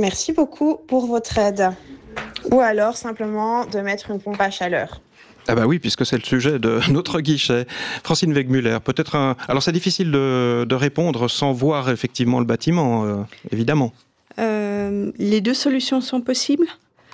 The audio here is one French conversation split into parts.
merci beaucoup pour votre aide. Ou alors simplement de mettre une pompe à chaleur. Ah bah oui, puisque c'est le sujet de notre guichet. Francine Wegmuller, Alors c'est difficile de répondre sans voir effectivement le bâtiment, évidemment. Les deux solutions sont possibles.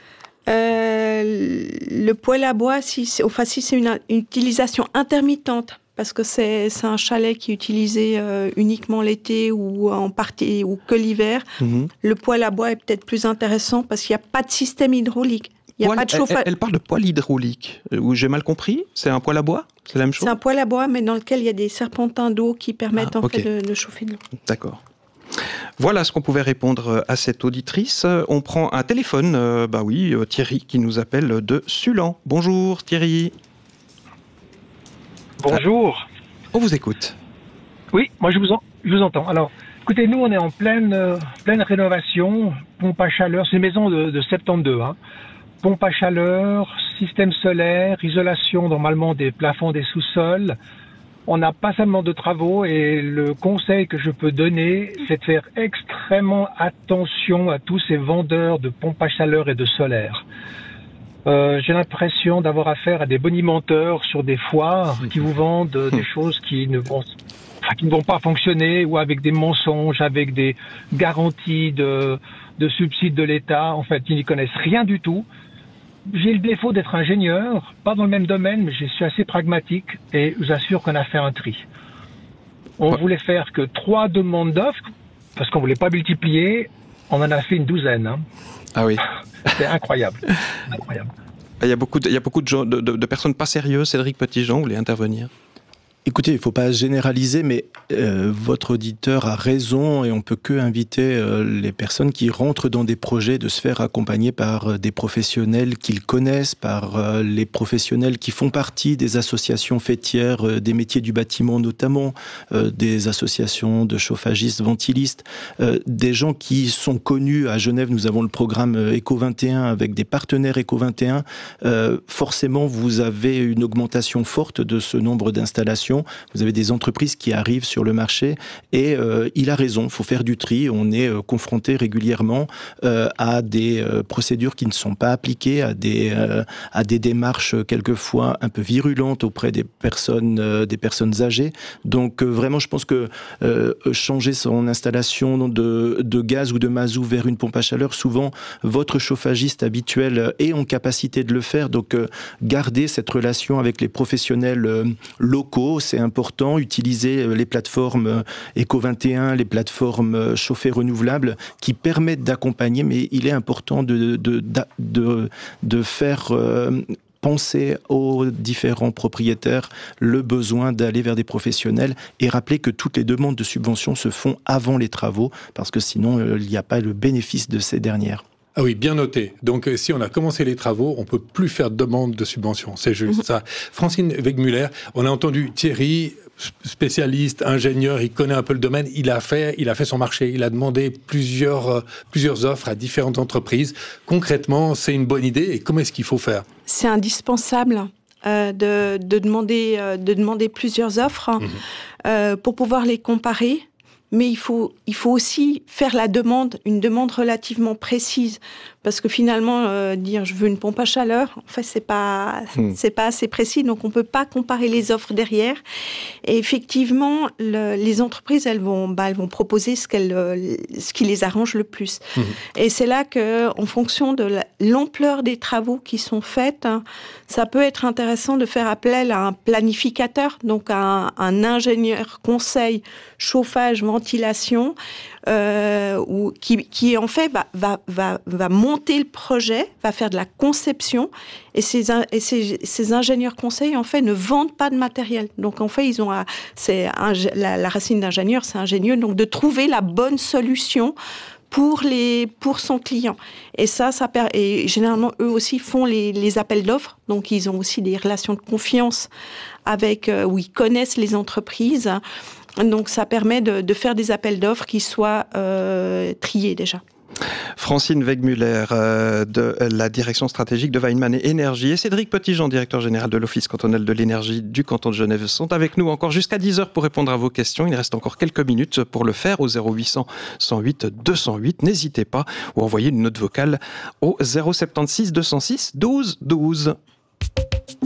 Le poêle à bois, si c'est une utilisation intermittente, parce que c'est un chalet qui est utilisé uniquement l'été ou en partie ou que l'hiver, le poêle à bois est peut-être plus intéressant parce qu'il n'y a pas de système hydraulique. Il y a pas de chauffage. Elle parle de poêle hydraulique. Ou j'ai mal compris? C'est un poêle à bois? C'est la même chose? C'est un poêle à bois, mais dans lequel il y a des serpentins d'eau qui permettent fait de chauffer de l'eau. D'accord. Voilà ce qu'on pouvait répondre à cette auditrice. On prend un téléphone, Thierry qui nous appelle de Sulan. Bonjour Thierry. Bonjour. On vous écoute. Oui, moi je vous entends. Alors, écoutez, nous on est en pleine rénovation, pompe à chaleur, c'est une maison de 72, hein. Pompe à chaleur, système solaire, isolation normalement des plafonds des sous-sols. On n'a pas seulement de travaux et le conseil que je peux donner, c'est de faire extrêmement attention à tous ces vendeurs de pompes à chaleur et de solaire. J'ai l'impression d'avoir affaire à des bonimenteurs sur des foires qui vous vendent des choses qui ne vont pas fonctionner ou avec des mensonges, avec des garanties de subsides de l'État, en fait, qui n'y connaissent rien du tout. J'ai le défaut d'être ingénieur, pas dans le même domaine, mais je suis assez pragmatique et je vous assure qu'on a fait un tri. On voulait faire que 3 demandes d'offres, parce qu'on voulait pas multiplier, on en a fait une 12aine. Hein. Ah oui. C'est incroyable. Incroyable. Il y a beaucoup de gens, de personnes pas sérieuses. Cédric Petitjean voulait intervenir. Écoutez, il ne faut pas généraliser, mais votre auditeur a raison et on ne peut que inviter les personnes qui rentrent dans des projets de se faire accompagner par des professionnels qu'ils connaissent, par les professionnels qui font partie des associations faîtières, des métiers du bâtiment notamment, des associations de chauffagistes, ventilistes, des gens qui sont connus. À Genève, nous avons le programme Eco21 avec des partenaires Eco21. Forcément, vous avez une augmentation forte de ce nombre d'installations. Vous avez des entreprises qui arrivent sur le marché et il a raison, il faut faire du tri. On est confronté régulièrement à des procédures qui ne sont pas appliquées, à des démarches quelquefois un peu virulentes auprès des personnes âgées. Donc vraiment, je pense que changer son installation de gaz ou de mazout vers une pompe à chaleur, souvent votre chauffagiste habituel est en capacité de le faire. Donc garder cette relation avec les professionnels locaux, c'est important. Utiliser les plateformes Eco21, les plateformes chauffées renouvelables qui permettent d'accompagner, mais il est important de faire penser aux différents propriétaires le besoin d'aller vers des professionnels et rappeler que toutes les demandes de subvention se font avant les travaux parce que sinon il n'y a pas le bénéfice de ces dernières. Ah oui, bien noté. Donc, si on a commencé les travaux, on peut plus faire de demande de subvention. C'est juste ça. Francine Wegmuller, on a entendu Thierry, spécialiste, ingénieur, il connaît un peu le domaine. Il a fait son marché. Il a demandé plusieurs offres à différentes entreprises. Concrètement, c'est une bonne idée. Et comment est-ce qu'il faut faire? C'est indispensable de demander plusieurs offres pour pouvoir les comparer. Mais il faut aussi faire une demande relativement précise. Parce que finalement, dire je veux une pompe à chaleur, en fait, c'est pas assez précis. Donc, on peut pas comparer les offres derrière. Et effectivement, les entreprises, elles vont proposer ce qui les arrange le plus. Et c'est là que, en fonction de l'ampleur des travaux qui sont faits, ça peut être intéressant de faire appel à un planificateur, donc à un ingénieur conseil chauffage, ventilation, qui en fait va monter le projet, va faire de la conception, et ces ingénieurs conseils en fait ne vendent pas de matériel. Donc en fait la racine d'ingénieur, c'est ingénieux, donc de trouver la bonne solution pour son client. Et et généralement eux aussi font les appels d'offres, donc ils ont aussi des relations de confiance où ils connaissent les entreprises. Donc ça permet de faire des appels d'offres qui soient triés déjà. Francine Wegmuller de la direction stratégique de Weinmann et Énergie et Cédric Petitjean, directeur général de l'Office cantonal de l'énergie du canton de Genève, sont avec nous encore jusqu'à 10h pour répondre à vos questions. Il reste encore quelques minutes pour le faire au 0800 108 208. N'hésitez pas ou envoyez une note vocale au 076 206 12 12.